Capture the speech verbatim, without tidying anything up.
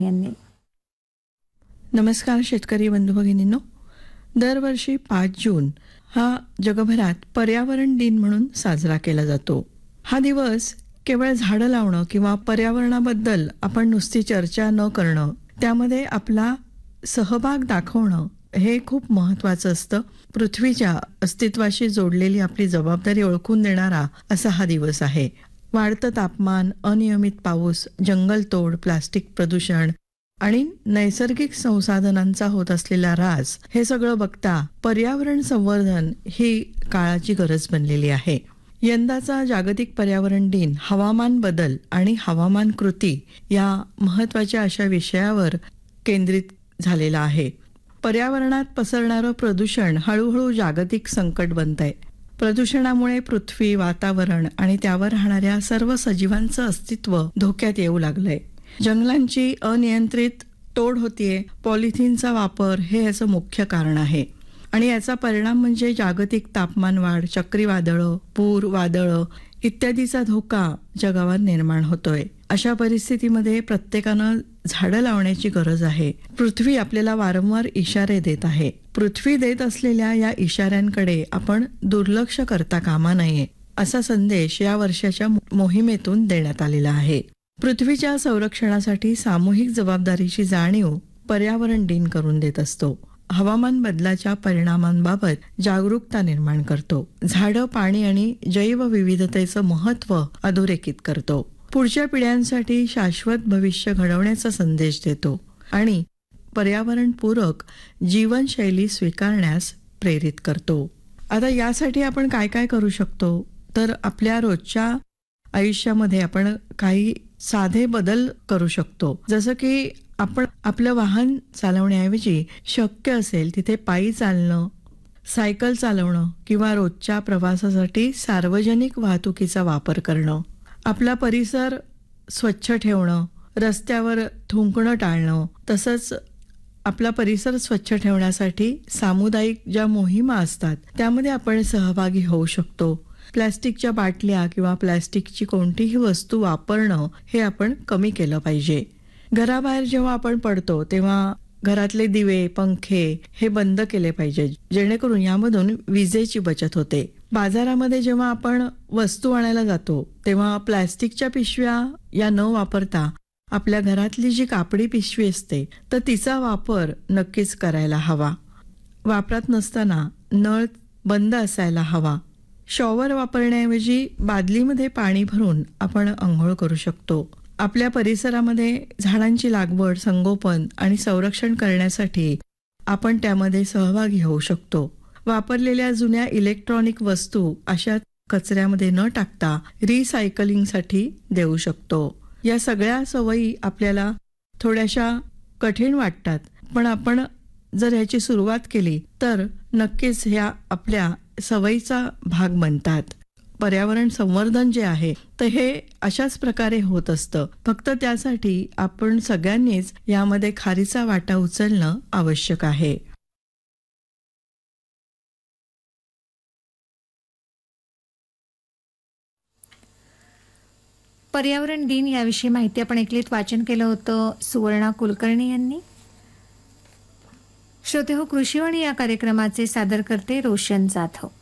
यांनी. नमस्कार शेतकरी बंधू भगिनींनो. दरवर्षी पाच जून हा जगभरात पर्यावरण दिन म्हणून साजरा केला जातो. हा दिवस केवळ झाडं लावणं किंवा पर्यावरणाबद्दल आपण नुसती चर्चा न करणं, त्यामध्ये आपला सहभाग दाखवणं हे खूप महत्त्वाचं असतं. पृथ्वीच्या अस्तित्वाशी जोडलेली आपली जबाबदारी ओळखून देणारा असा हा दिवस आहे. वाढतं तापमान, अनियमित पाऊस, जंगलतोड, प्लास्टिक प्रदूषण आणि नैसर्गिक संसाधनांचा होत असलेला ऱ्हास हे सगळं बघता पर्यावरण संवर्धन ही काळाची गरज बनलेली आहे. यंदाचा जागतिक पर्यावरण दिन हवामान बदल आणि हवामान कृती या महत्त्वाच्या अशा विषयावर केंद्रित झालेला आहे. पर्यावरणात पसरणारं प्रदूषण हळूहळू जागतिक संकट बनतंय. प्रदूषणामुळे पृथ्वी, वातावरण आणि त्यावर राहणाऱ्या सर्व सजीवांचं अस्तित्व धोक्यात येऊ लागलंय. जंगलांची अनियंत्रित तोड होतीये. पॉलिथिनचा वापर हे याचं मुख्य कारण आहे आणि याचा परिणाम म्हणजे जागतिक तापमान वाढ, चक्रीवादळं, पूर, वादळं इत्यादीचा धोका जगावर निर्माण होतोय. अशा परिस्थितीमध्ये प्रत्येकानं झाडं लावण्याची गरज आहे. पृथ्वी आपल्याला वारंवार इशारे देत आहे. पृथ्वी देत असलेल्या या इशाऱ्यांकडे आपण दुर्लक्ष करता कामा नये असा संदेश या वर्षाच्या मोहिमेतून देण्यात आलेला आहे. पृथ्वीच्या संरक्षणासाठी सामूहिक जबाबदारीची जाणीव पर्यावरण दिन करून देत असतो. हवामान बदलाच्या परिणामांबाबत जागरूकता निर्माण करतो. झाडं, पाणी आणि जैवविविधतेचं महत्त्व अधोरेखित करतो. पुढच्या पिढ्यांसाठी शाश्वत भविष्य घडवण्याचा संदेश देतो आणि पर्यावरणपूरक जीवनशैली स्वीकारण्यास प्रेरित करतो. आता यासाठी आपण काय काय करू शकतो, तर आपल्या रोजच्या आयुष्यामध्ये आपण काही साधे बदल करू शकतो. जसं की आपण आपलं वाहन चालवण्याऐवजी शक्य असेल तिथे पायी चालणं, सायकल चालवणं किंवा रोजच्या प्रवासासाठी सार्वजनिक वाहतुकीचा वापर करणं, आपला परिसर स्वच्छ ठेवणं, रस्त्यावर थुंकणं टाळणं, तसंच आपला परिसर स्वच्छ ठेवण्यासाठी सामुदायिक ज्या मोहिमा असतात त्यामध्ये आपण सहभागी होऊ शकतो. प्लॅस्टिकच्या बाटल्या किंवा प्लॅस्टिकची कोणतीही वस्तू वापरणं हे आपण कमी केलं पाहिजे. घराबाहेर जेव्हा आपण पडतो तेव्हा घरातले दिवे, पंखे हे बंद केले पाहिजे, जेणेकरून यामधून विजेची बचत होते. बाजारामध्ये जेव्हा आपण वस्तू आणायला जातो तेव्हा प्लॅस्टिकच्या पिशव्या या न वापरता आपल्या घरातली जी कापडी पिशवी असते तर तिचा वापर नक्कीच करायला हवा. वापरात नसताना नळ बंद असायला हवा. शॉवर वापरण्याऐवजी बादलीमध्ये पाणी भरून आपण आंघोळ करू शकतो. आपल्या परिसरामध्ये झाडांची लागवड, संगोपन आणि संरक्षण करण्यासाठी आपण त्यामध्ये सहभागी होऊ शकतो. वापरलेल्या जुन्या इलेक्ट्रॉनिक वस्तू अशा कचऱ्यामध्ये न टाकता रिसायकलिंगसाठी देऊ शकतो. या सगळ्या सवयी आपल्याला थोड्याशा कठीण वाटतात, पण आपण जर ह्याची सुरुवात केली तर नक्कीच ह्या आपल्या सवयीचा भाग बनतात. पर्यावरण संवर्धन जे आहे तर हे अशाच प्रकारे होत असतं. फक्त त्यासाठी आपण सगळ्यांनीच यामध्ये खारीचा वाटा उचलणं आवश्यक आहे. पर्यावरण दिन याविषयी माहिती आपण ऐकलीत. वाचन केलं होतं सुवर्णा कुलकर्णी यांनी. श्रोते हो, कृषीवाणी या कार्यक्रमाचे सादर करते रोशन जाधव.